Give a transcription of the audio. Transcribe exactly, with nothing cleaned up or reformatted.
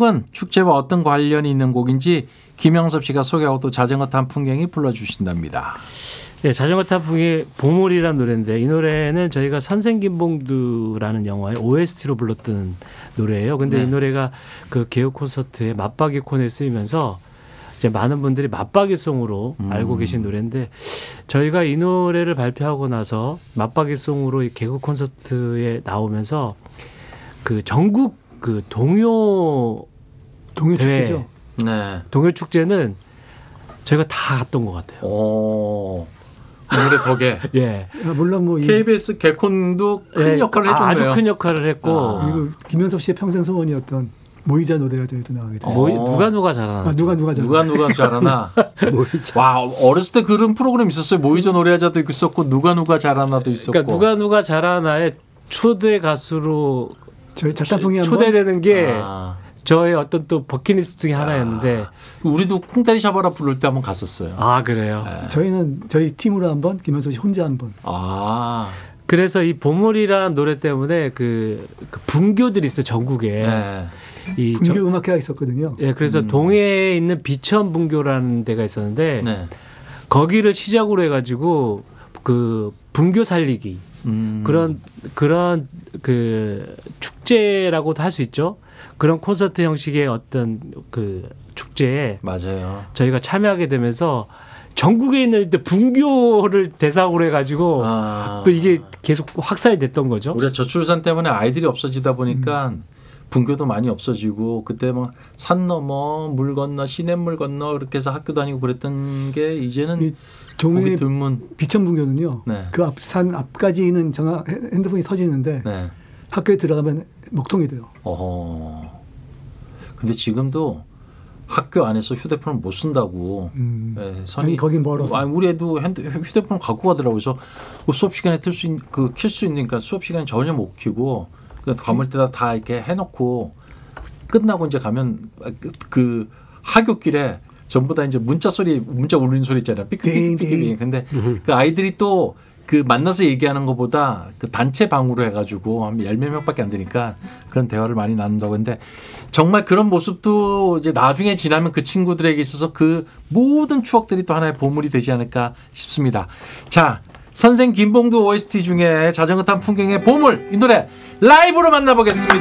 곡은 축제와 어떤 관련이 있는 곡인지 김영섭 씨가 소개하고 또 자전거 탄 풍경이 불러주신답니다. 네, 자전거 탄 풍경의 보물이라는 노래인데 이 노래는 저희가 선생 김봉두라는 영화의 오에스티로 불렀던 노래예요. 근데 네. 이 노래가 그 개요 콘서트의 맞박이 콘에 쓰이면서 이제 많은 분들이 맞박이송으로 음. 알고 계신 노래인데 저희가 이 노래를 발표하고 나서 맞박이송으로 개그 콘서트에 나오면서 그 전국 그 동요 동요 대회, 축제죠. 네. 동요 축제는 저희가 다 갔던 것 같아요. 오. 이 노래 덕에. 예. 야, 물론 뭐 케이비에스 개콘도 큰 예, 역할을 해줬네요. 아주 큰 역할을 했고. 아. 그리고 김현섭 씨의 평생 소원이었던 모이자 노래가 저희도 나가게 됐어요. 모이, 누가 누가 잘하나. 아, 누가 누가 잘하나. 누가 누가 잘하나. 모이자. 와, 어렸을 때 그런 프로그램 있었어요. 모이자 노래하자도 있었고 누가 누가 잘하나도 있었고. 그러니까 누가 누가 잘하나의 초대 가수로 저희 자타풍이 한번 초대되는 게 아. 저의 어떤 또 버킷리스트 중에 하나였는데. 우리도 콩다리 샤바라 부를 때 한번 갔었어요. 아 그래요. 네. 저희는 저희 팀으로 한번 김현섭 씨 혼자 한번. 아. 그래서 이 보물이라는 노래 때문에 그, 그 분교들이 있어요 전국에. 네. 이 분교 저, 음악회가 있었거든요. 예, 그래서 음. 동해에 있는 비천 분교라는 데가 있었는데 네. 거기를 시작으로 해가지고 그 분교 살리기 음. 그런 그런 그 축제라고도 할 수 있죠. 그런 콘서트 형식의 어떤 그 축제에 맞아요. 저희가 참여하게 되면서 전국에 있는 분교를 대상으로 해가지고 아. 또 이게 계속 확산이 됐던 거죠. 우리가 저출산 때문에 아이들이 없어지다 보니까 음. 분교도 많이 없어지고 그때 뭐 산 넘어 물 건너 시냇물 건너 이렇게 해서 학교 다니고 그랬던 게 이제는 동해 드문. 비천 분교는요. 네. 그 앞 산 앞까지 있는 전화 핸드폰이 터지는데 네. 학교에 들어가면 먹통이 돼요. 어허. 근데 지금도 학교 안에서 휴대폰을 못 쓴다고. 음. 네, 선이 아니 거긴 멀어서. 아니, 우리 애도 핸드, 휴대폰을 갖고 가더라고요. 그래서 수업 시간에 틀 수 있는 그 킬 수 있으니까 수업 시간에 전혀 못 켜고 그러니까 감을 때다 다 이렇게 해놓고 끝나고 이제 가면 그 하굣길에 전부 다 이제 문자 소리, 문자 울리는 소리 있잖아요. 삐끗삐끗삐끗. 근데 그 아이들이 또 그 만나서 얘기하는 것보다 그 단체 방으로 해가지고 한 열 몇 명밖에 안 되니까 그런 대화를 많이 나눈다고 했는데 정말 그런 모습도 이제 나중에 지나면 그 친구들에게 있어서 그 모든 추억들이 또 하나의 보물이 되지 않을까 싶습니다. 자, 선생 김봉두 오에스티 중에 자전거 탄 풍경의 보물 이 노래 라이브로 만나보겠습니다.